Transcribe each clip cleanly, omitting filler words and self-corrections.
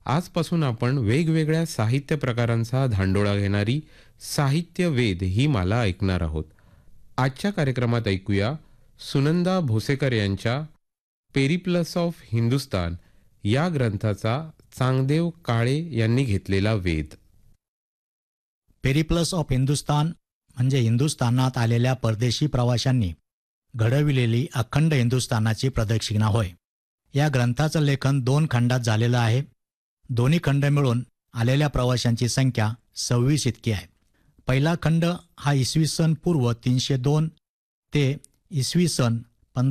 आजपासून आपण वेगवेगळ्या साहित्य प्रकारांचा धांडोळा घेणारी साहित्य वेद ही माला ऐकणार आहोत. आजच्या कार्यक्रमात ऐकूया सुनंदा भोसेकर यांच्या पेरिप्लस ऑफ हिंदुस्तान या ग्रंथाचा चांगदेव काळे यांनी घेतलेला वेध. पेरिप्लस ऑफ हिंदुस्तान म्हणजे हिंदुस्थानात आलेल्या परदेशी प्रवाशांनी घडविलेली अखंड हिंदुस्थानाची प्रदक्षिणा होय. या ग्रंथाचं लेखन 2 खंडात झालेलं आहे. दोन्ही खंड मिळून आलेल्या प्रवाशांची संख्या 26 इतकी आहे. पहिला खंड हा इसवी सन पूर्व 302 ते इसवी सन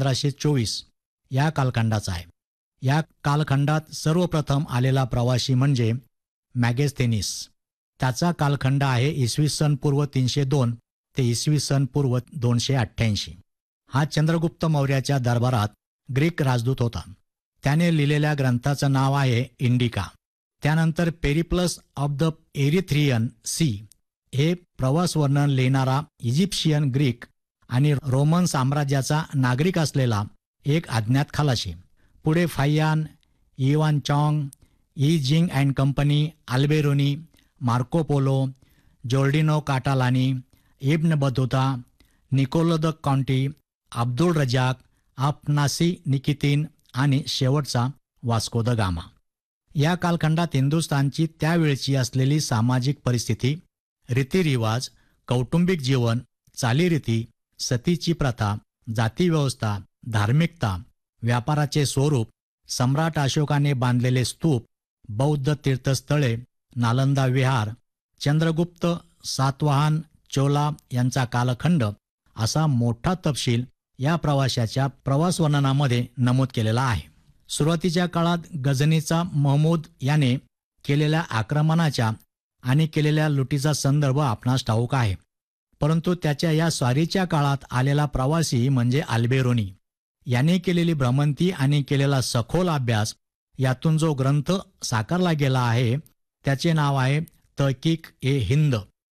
1524 या कालखंडाचा आहे. या कालखंडात सर्वप्रथम आलेला प्रवासी म्हणजे मॅगेस्थेनिस. त्याचा कालखंड आहे इसवी सन पूर्व 302 ते इसवी सन पूर्व 288. हा चंद्रगुप्त मौर्याच्या दरबारात ग्रीक राजदूत होता. त्याने लिहिलेल्या ग्रंथाचं नाव आहे इंडिका. त्यानंतर Periplus of the Erythraean C हे प्रवास वर्णन लिहिणारा इजिप्शियन, ग्रीक आणि रोमन साम्राज्याचा नागरिक असलेला एक अज्ञात खलाशी. पुढे फाययान, इवान चॉंग, E Jing and company, Alberuni, Marco Polo, जोर्डिनो काटालानी, ibn Battuta, Niccolo the कॉन्टी, Abdul Razak, अफनासी निकितीन आणि शेवटचा वास्को द गामा. या कालखंडात हिंदुस्थानची त्यावेळची असलेली सामाजिक परिस्थिती, रीतिरिवाज, कौटुंबिक जीवन, चालीरीती, सतीची प्रथा, जातीव्यवस्था, धार्मिकता, व्यापाराचे स्वरूप, सम्राट अशोकाने बांधलेले स्तूप, बौद्ध तीर्थस्थळे, नालंदा विहार, चंद्रगुप्त, सातवाहन, चोला यांचा कालखंड असा मोठा तपशील या प्रवाशाच्या प्रवास वर्णनामध्ये नमूद केलेला आहे. सुरुवातीच्या काळात गझनीचा महमूद याने केलेल्या आक्रमणाच्या आणि केलेल्या लुटीचा संदर्भ आपणास ठाऊक आहे. परंतु त्याच्या या स्वारीच्या काळात आलेला प्रवासी म्हणजे अल्बेरोनी याने केलेली भ्रमंती आणि केलेला सखोल अभ्यास यातून जो ग्रंथ साकारला गेला आहे त्याचे नाव आहे तहकीक ए हिंद.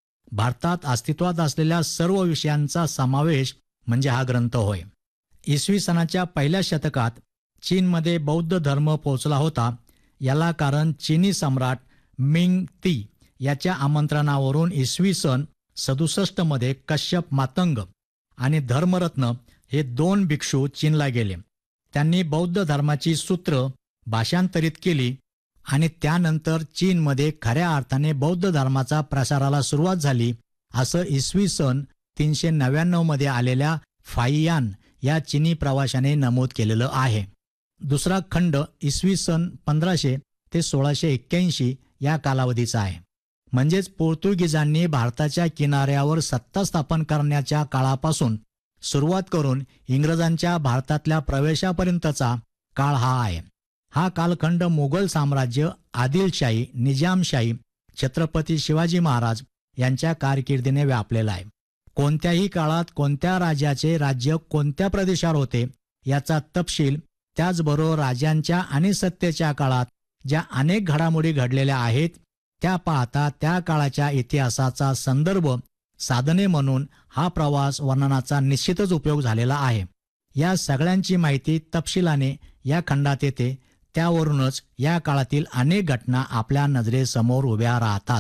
भारतात अस्तित्वात असलेल्या सर्व विषयांचा समावेश म्हणजे हा ग्रंथ होय. इसवी सनाच्या पहिल्या शतकात चीनमध्ये बौद्ध धर्म पोहोचला होता. याला कारण चीनी सम्राट मिंग ती याच्या आमंत्रणावरून इसवी सन 67 मध्ये कश्यप मातंग आणि धर्मरत्न हे 2 भिक्षू चीनला गेले. त्यांनी बौद्ध धर्माची सूत्र भाषांतरित केली आणि त्यानंतर चीनमध्ये खऱ्या अर्थाने बौद्ध धर्माचा प्रसाराला सुरुवात झाली, असं इसवी सन 399 मध्ये आलेल्या फाइयान या चीनी प्रवाशाने नमूद केलेलं आहे. दुसरा खंड इसवी सन 1500 ते 1681 या कालावधीचा आहे. म्हणजेच पोर्तुगीजांनी भारताच्या किनाऱ्यावर सत्ता स्थापन करण्याच्या काळापासून सुरुवात करून इंग्रजांच्या भारतातल्या प्रवेशापर्यंतचा काळ हा आहे. हा कालखंड मुघल साम्राज्य, आदिलशाही, निजामशाही, छत्रपती शिवाजी महाराज यांच्या कारकिर्दीने व्यापलेला आहे. कोणत्याही काळात कोणत्या राजाचे राज्य कोणत्या प्रदेशावर होते याचा तपशील, त्याचबरोबर राजांच्या आणि सत्तेच्या काळात ज्या अनेक घडामोडी घडलेल्या आहेत त्या पाहता त्या काळाच्या इतिहासाचा संदर्भ साधने म्हणून हा प्रवास वर्णनाचा निश्चितच उपयोग झालेला आहे. या सगळ्यांची माहिती तपशिलाने या खंडात येते. त्यावरूनच या काळातील अनेक घटना आपल्या नजरेसमोर उभ्या राहतात.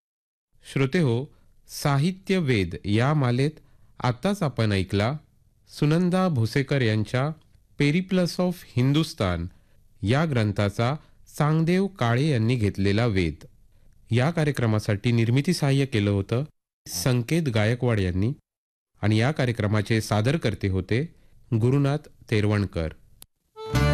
श्रोतेहो, साहित्य वेद या मालेत आताच आपण ऐकला सुनंदा भोसेकर यांच्या पेरिप्लस ऑफ हिंदुस्तान या ग्रंथाचा चांगदेव काळे यांनी घेतलेला वेध. या कार्यक्रमासाठी निर्मिती सहाय्य केलं होतं संकेत गायकवाड यांनी आणि या कार्यक्रमाचे सादरकर्ते होते गुरुनाथ तेरवणकर.